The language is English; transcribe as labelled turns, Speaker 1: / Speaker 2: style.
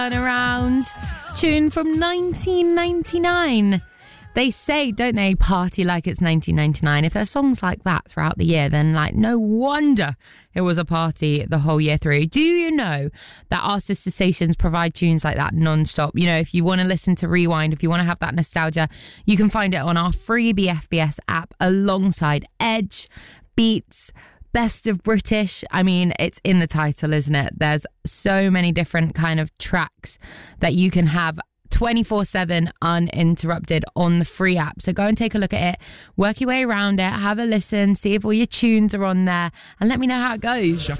Speaker 1: Around tune from 1999. They say, don't they, party like it's 1999. If there's songs like that throughout the year, then like no wonder it was a party the whole year through. Do you know that our sister stations provide tunes like that non-stop? You know, if you want to listen to Rewind, if you want to have that nostalgia, you can find it on our free BFBS app alongside Edge, Beats, Best of British. I mean, it's in the title, isn't it? There's so many different kind of tracks that you can have 24/7 uninterrupted on the free app. So go and take a look at it, work your way around it, have a listen, see if all your tunes are on there, and let me know how it goes.